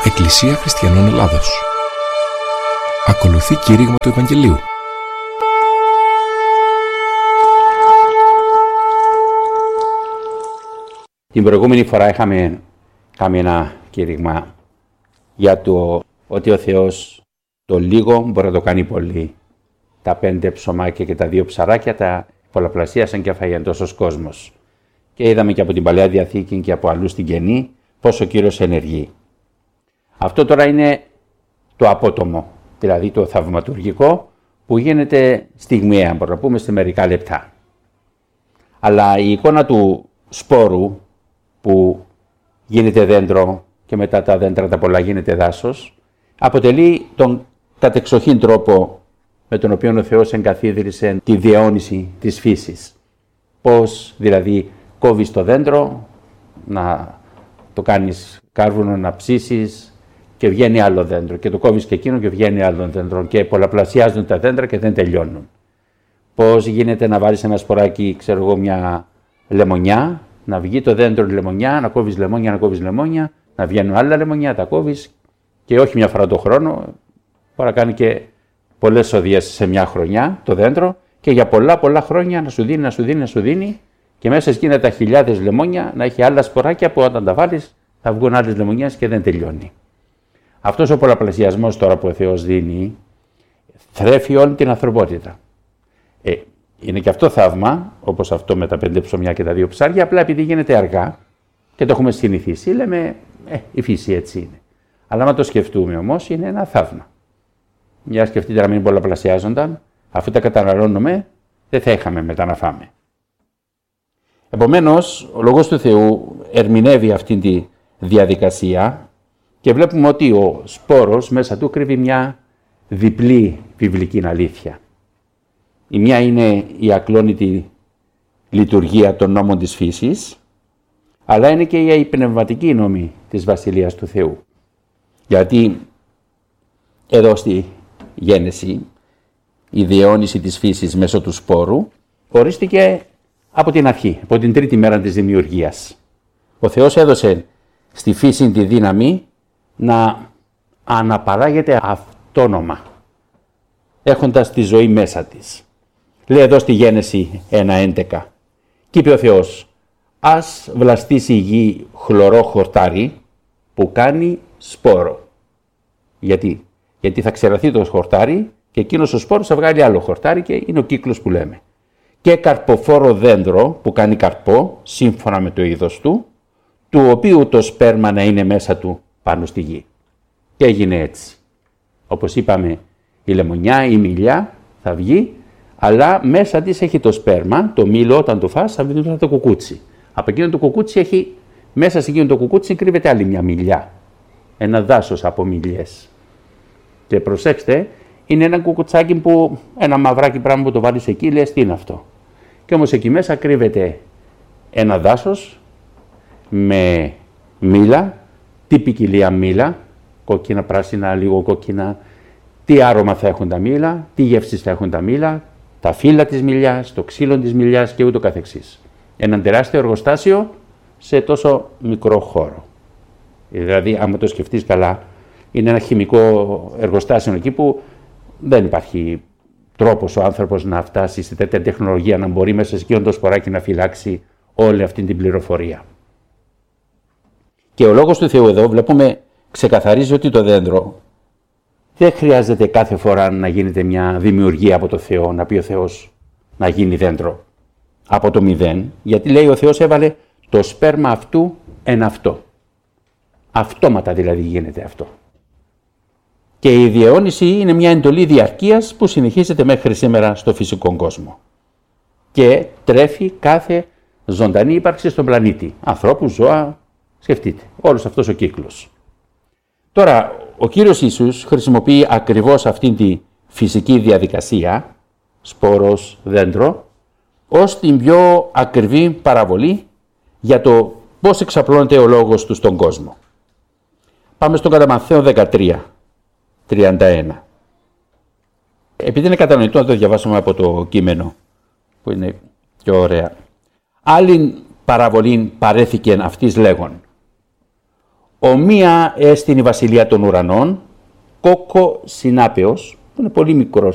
Εκκλησία Χριστιανών Ελλάδος. Ακολουθεί κήρυγμα του Ευαγγελίου. Την προηγούμενη φορά είχαμε κάνει ένα κήρυγμα για το ότι ο Θεός το λίγο μπορεί να το κάνει πολύ. Τα 5 ψωμάκια και τα 2 ψαράκια τα πολλαπλασίασαν και έφαγε τόσος κόσμος. Και είδαμε και από την Παλαιά Διαθήκη και από αλλού στην Καινή πόσο ο Κύριος ενεργεί. Αυτό τώρα είναι το απότομο, δηλαδή το θαυματουργικό που γίνεται στιγμιαία, μπορούμε να πούμε σε μερικά λεπτά. Αλλά η εικόνα του σπόρου που γίνεται δέντρο και μετά τα δέντρα τα πολλά γίνεται δάσος, αποτελεί τον κατεξοχήν τρόπο με τον οποίο ο Θεός εγκαθίδρυσε τη διαιώνιση της φύσης. Πώς δηλαδή κόβεις το δέντρο, να το κάνεις κάρβουνο, να ψήσεις και βγαίνει άλλο δέντρο και το κόβεις και εκείνο και βγαίνει άλλο δέντρο και πολλαπλασιάζουν τα δέντρα και δεν τελειώνουν. Πώς γίνεται να βάλεις ένα σποράκι, ξέρω εγώ, μια λεμονιά, να βγει το δέντρο λεμονιά, να κόβεις λεμόνια, να κόβεις λεμόνια, να βγαίνουν άλλα λεμονιά, τα κόβεις και όχι μια φορά το χρόνο, μπορεί να κάνει και πολλές σοδιές σε μια χρονιά το δέντρο και για πολλά χρόνια να σου δίνει και μέσα εκείνα τα χιλιάδες λεμόνια να έχει άλλα σποράκια που όταν τα βάλεις θα βγουν άλλες λεμονιές και δεν τελειώνει. Αυτός ο πολλαπλασιασμός τώρα που ο Θεός δίνει θρέφει όλη την ανθρωπότητα. Είναι και αυτό θαύμα, όπως αυτό με τα 5 ψωμιά και τα 2 ψάρια, απλά επειδή γίνεται αργά και το έχουμε συνηθίσει, λέμε η φύση έτσι είναι. Αλλά άμα το σκεφτούμε όμως είναι ένα θαύμα. Για σκεφτείτε να μην πολλαπλασιάζονταν, αφού τα καταναλώνουμε δεν θα είχαμε μετά να φάμε. Επομένως, ο Λόγος του Θεού ερμηνεύει αυτήν τη διαδικασία και βλέπουμε ότι ο σπόρος μέσα του κρύβει μια διπλή βιβλική αλήθεια. Η μια είναι η ακλόνητη λειτουργία των νόμων της φύσης, αλλά είναι και η πνευματική νόμη της Βασιλείας του Θεού. Γιατί εδώ στη γέννηση η διαιώνιση της φύσης μέσω του σπόρου ορίστηκε από την αρχή, από την 3η μέρα της δημιουργίας. Ο Θεός έδωσε στη φύση τη δύναμη να αναπαράγεται αυτόνομα, έχοντας τη ζωή μέσα της. Λέει εδώ στη Γένεση 1:11. Και είπε ο Θεός, ας βλαστήσει η γη χλωρό χορτάρι που κάνει σπόρο. Γιατί θα ξεραθεί το χορτάρι και εκείνος ο σπόρος θα βγάλει άλλο χορτάρι και είναι ο κύκλος που λέμε. Και καρποφόρο δέντρο που κάνει καρπό σύμφωνα με το είδος του οποίου το σπέρμα να είναι μέσα του πάνω στη γη. Και έγινε έτσι. Όπως είπαμε, η λεμονιά, η μήλια θα βγει, αλλά μέσα της έχει το σπέρμα, το μήλο όταν το φας θα βγει το κουκούτσι. Από εκείνο το κουκούτσι έχει, μέσα σε εκείνο το κουκούτσι κρύβεται άλλη μια μήλια. Ένα δάσος από μήλιες. Και προσέξτε, είναι ένα κουκουτσάκι που, ένα μαυράκι πράγμα που το βάλεις εκεί, λες τι είναι αυτό. Και όμως εκεί μέσα κρύβεται ένα δάσος με μήλα, τι ποικιλία μήλα, κόκκινα, πράσινα, λίγο κόκκινα, τι άρωμα θα έχουν τα μήλα, τι γεύσεις θα έχουν τα μήλα, τα φύλλα της μηλιάς, το ξύλο της μηλιάς και ούτω καθεξής. Ένα τεράστιο εργοστάσιο σε τόσο μικρό χώρο. Δηλαδή, άμα το σκεφτείς καλά, είναι ένα χημικό εργοστάσιο εκεί που δεν υπάρχει τρόπος ο άνθρωπος να φτάσει σε τέτοια τεχνολογία να μπορεί μέσα σε εκείνο το σποράκι να φυλάξει όλη αυτή την πληροφορία. Και ο Λόγος του Θεού εδώ βλέπουμε ξεκαθαρίζει ότι το δέντρο δεν χρειάζεται κάθε φορά να γίνεται μια δημιουργία από το Θεό, να πει ο Θεός να γίνει δέντρο από το μηδέν, γιατί λέει ο Θεός έβαλε το σπέρμα αυτού εν αυτό. Αυτόματα δηλαδή γίνεται αυτό. Και η διαιώνιση είναι μια εντολή διαρκείας που συνεχίζεται μέχρι σήμερα στο φυσικό κόσμο. Και τρέφει κάθε ζωντανή ύπαρξη στον πλανήτη. Ανθρώπους, ζώα, σκεφτείτε, όλος αυτός ο κύκλος. Τώρα, ο Κύριος Ιησούς χρησιμοποιεί ακριβώς αυτήν τη φυσική διαδικασία, σπόρος, δέντρο, ως την πιο ακριβή παραβολή για το πώς εξαπλώνεται ο λόγος του στον κόσμο. Πάμε στον κατά Ματθαίο 13:31. Επειδή είναι κατανοητό να το διαβάσουμε από το κείμενο, που είναι πιο ωραία. Άλλην παραβολήν παρέθηκεν αυτής λέγον. ομοία έστιν η βασιλεία των ουρανών, κόκκο συνάπεως, που είναι πολύ μικρός